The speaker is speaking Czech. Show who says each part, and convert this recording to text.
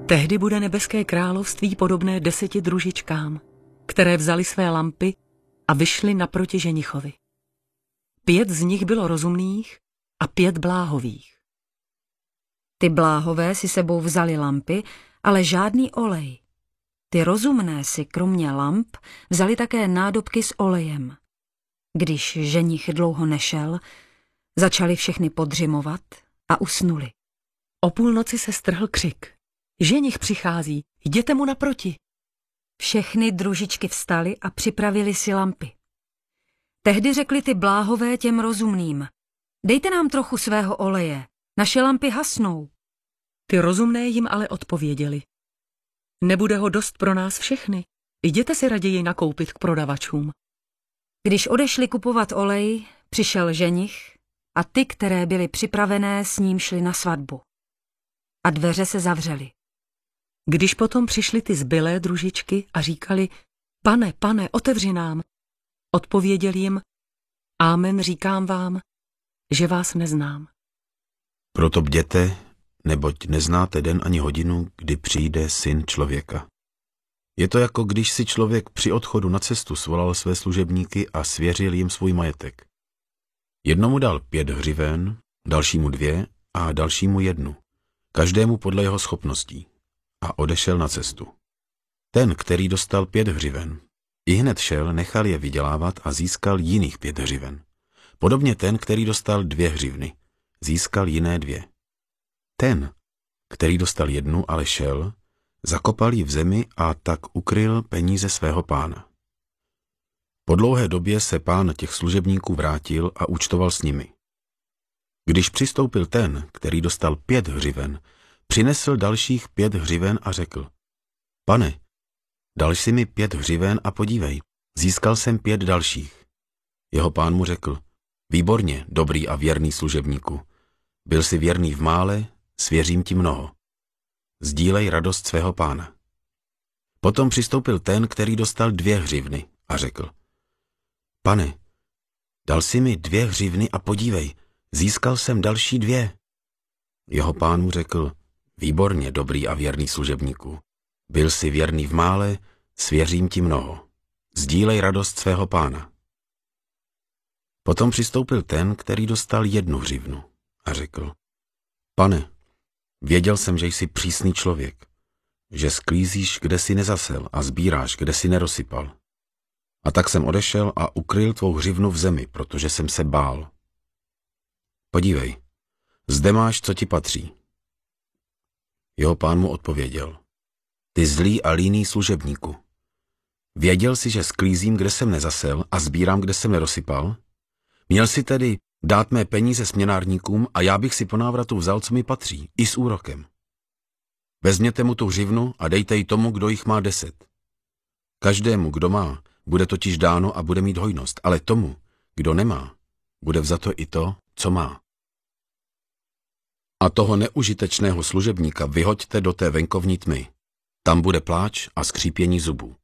Speaker 1: Tehdy bude nebeské království podobné 10 družičkám, které vzali své lampy a vyšly naproti ženichovi. 5 z nich bylo rozumných a 5 bláhových.
Speaker 2: Ty bláhové si sebou vzali lampy, ale žádný olej. Ty rozumné si kromě lamp vzali také nádobky s olejem. Když ženich dlouho nešel, začali všechny podřimovat a usnuli.
Speaker 1: O půlnoci se strhl křik. Ženich přichází, jděte mu naproti.
Speaker 2: Všechny družičky vstaly a připravili si lampy. Tehdy řekli ty bláhové těm rozumným: dejte nám trochu svého oleje, naše lampy hasnou.
Speaker 1: Ty rozumné jim ale odpověděli: nebude ho dost pro nás všechny, jděte si raději nakoupit k prodavačům.
Speaker 2: Když odešli kupovat olej, přišel ženich a ty, které byly připravené, s ním šli na svatbu. A dveře se zavřely.
Speaker 1: Když potom přišly ty zbylé družičky a říkali: pane, pane, otevři nám, odpověděl jim: amen, říkám vám, že vás neznám.
Speaker 3: Proto bděte, neboť neznáte den ani hodinu, kdy přijde Syn člověka. Je to jako když si člověk při odchodu na cestu svolal své služebníky a svěřil jim svůj majetek. Jednomu dal 5 hřiven, dalšímu 2 a dalšímu 1, každému podle jeho schopností, a odešel na cestu. Ten, který dostal 5 hřiven, ihned šel, nechal je vydělávat a získal jiných 5 hřiven. Podobně ten, který dostal 2 hřivny, získal jiné 2. Ten, který dostal 1, ale šel, zakopal ji v zemi a tak ukryl peníze svého pána. Po dlouhé době se pán těch služebníků vrátil a účtoval s nimi. Když přistoupil ten, který dostal 5 hřiven, přinesl dalších 5 hřiven a řekl: pane, dal jsi mi 5 hřiven a podívej, získal jsem 5 dalších. Jeho pán mu řekl: výborně, dobrý a věrný služebníku. Byl jsi věrný v mále, svěřím ti mnoho. Sdílej radost svého pána. Potom přistoupil ten, který dostal 2 hřivny a řekl: pane, dal jsi mi 2 hřivny a podívej, získal jsem další 2. Jeho pán mu řekl: výborně, dobrý a věrný služebníku. Byl jsi věrný v mále, svěřím ti mnoho. Sdílej radost svého pána. Potom přistoupil ten, který dostal 1 hřivnu a řekl: pane, věděl jsem, že jsi přísný člověk, že sklízíš, kde jsi nezasel a sbíráš, kde jsi nerosypal. A tak jsem odešel a ukryl tvou hřivnu v zemi, protože jsem se bál. Podívej, zde máš, co ti patří. Jeho pán mu odpověděl: ty zlý a líný služebníku. Věděl jsi, že sklízím, kde jsem nezasel a sbírám, kde jsem nerosypal? Měl jsi tedy dát mé peníze směnárníkům a já bych si po návratu vzal, co mi patří, i s úrokem. Vezměte mu tu hřivnu a dejte ji tomu, kdo jich má 10. Každému, kdo má, bude totiž dáno a bude mít hojnost, ale tomu, kdo nemá, bude vzato i to, co má. A toho neužitečného služebníka vyhoďte do té venkovní tmy. Tam bude pláč a skřípění zubů.